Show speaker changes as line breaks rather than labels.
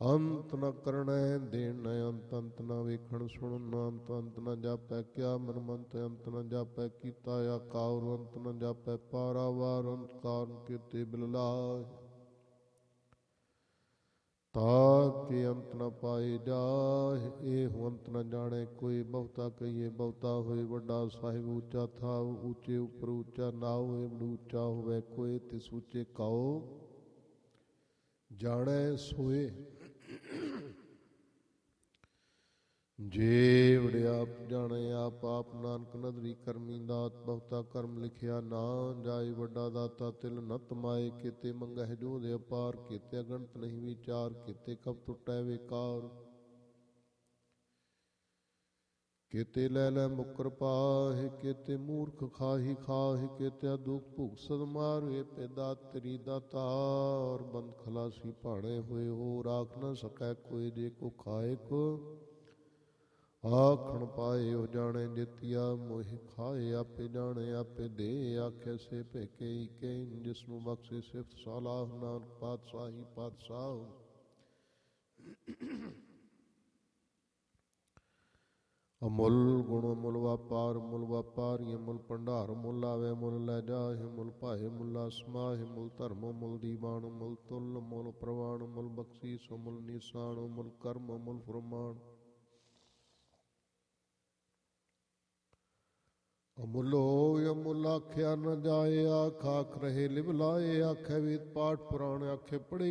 ਅੰਤ ਨ ਕਰਣੈ ਦੇਣ ਨ ਅੰਤ, ਅੰਤ ਨ ਵੇਖਣ ਸੁਣਨ ਨ ਅੰਤ, ਅੰਤ ਨ ਜਾਪੈ ਕਿਆ ਮਨਮੰਤ, ਅੰਤ ਨ ਜਾਪੈ ਕੀਤਾ ਆਕਾਰ, ਅੰਤ ਨ ਜਾਪੈ ਪਾਰਾਵਾਰ, ਅੰਤ ਕਾਰਨ ਕੀਤੇ ਬਿਲਲਾਜ। ਤਾਕੇ ਅੰਤ ਨ ਪਾਏ ਜਾਹਿ, ਇਹ ਅੰਤ ਨ ਜਾਣੈ ਕੋਈ। ਬਹੁਤਾ ਕਹੀਏ ਬਹੁਤਾ ਹੋਏ ਵੱਡਾ, ਸਾਹਿਬ ਉੱਚਾ ਥਾਉ ਉੱਚੇ ਉੱਪਰ ਉੱਚਾ ਨਾਉ ਹੋਏ। ਉੱਚਾ ਹੋਵੇ ਕੋਈ ਤਿਸ ਉੱਚੇ ਕਾਉ, ਜਾਣੈ ਸੋਏ। ਜੇ ਵੜਿਆ ਜਾਣੇ ਆਪ, ਆਪ ਨਾਨਕ ਨਦਰੀ ਕਰਮੀ ਦਾਤ। ਬਹੁਤਾ ਕਰਮ ਲਿਖਿਆ ਨਾ ਜਾਏ, ਵੱਡਾ ਦਾਤਾ ਤਿਲ ਨ ਤਮਾਏ। ਕੀਤੇ ਮੰਗਹਿ ਜੋਧ ਅਪਾਰ, ਕੀਤੇ ਅਗਣਤ ਨਹੀਂ ਵਿਚਾਰ। ਕੀਤੇ ਕਬ ਟੁੱਟੈ ਵੇਕਾਰ, ਕੀਤੇ ਲੈ ਲੈ ਮੁਕਰ ਪਾਹਿ। ਕੀਤੇ ਮੂਰਖ ਖਾਹੀ ਖਾਹਿ, ਕੀਤੇ ਦੁਖ ਭੁਖ ਸਦ ਮਾਰੇ। ਪੈਦਾ ਤੇਰੀ ਦਾਤਾਰ, ਬੰਦ ਖਲਾਸੀ ਭਾਣੇ ਹੋਏ। ਹੋ ਰਾਖ ਨ ਸਕੈ ਕੋਈ, ਜੇ ਕੋ ਖਾਏ ਕੋ ਆਖਣ ਪਾਏ। ਉਹ ਜਾਣੇ ਜਿਤਿਆ ਮੋਹਿ ਖਾਏ, ਆਪੇ ਜਾਣੇ ਆਪੇ ਦੇ। ਆਖੇ ਸੇ ਭੇਕੇ ਈਕੇ, ਜਿਸਨੂੰ ਬਖਸ਼ੇ ਸਿਫਤ ਸਲਾਹ। ਨਾਨਕ ਪਾਤਸ਼ਾਹੀ ਪਾਤਸ਼ਾਹ। ਅਮੁੱਲ ਗੁਣ ਮੁੱਲ ਵਾਪਾਰ, ਮੁੱਲ ਵਾਪਾਰੀ ਮੁੱਲ ਭੰਡਾਰ। ਮੁੱਲ ਆਵੇ ਮੁੱਲ ਲੈ ਜਾਹਿ, ਮੁੱਲ ਭਾਏ ਮੁੱਲਾ ਸਮਾਹਿ। ਮੁੱਲ ਧਰਮ ਮੁੱਲ ਦੀਵਾਨ, ਮੁੱਲ ਤੁਲ ਮੁੱਲ ਪ੍ਰਵਾਨ। ਮੁੱਲ ਬਖਸ਼ੀਸ ਮੁੱਲ ਨਿਸ਼ਾਨ, ਮੁੱਲ ਕਰਮ ਮੁੱਲ ਫਰਮਾਨ। ਅਮੁੱਲ ਹੋਇ ਅਮੁੱਲ ਆਖਿਆ ਨ ਜਾਏ, ਆਖ ਆਖ ਰਹੇ ਲਿਵ ਲਾਏ। ਆਖੇ ਵੇਦ ਪਾਠ ਪੁਰਾਣ, ਆਖੇ ਪੜ੍ਹੇ